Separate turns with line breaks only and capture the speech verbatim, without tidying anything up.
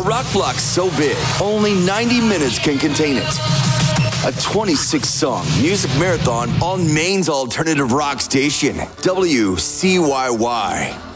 rock block's so big, only ninety minutes can contain it. A twenty-six song music marathon on Maine's alternative rock station, W C Y Y.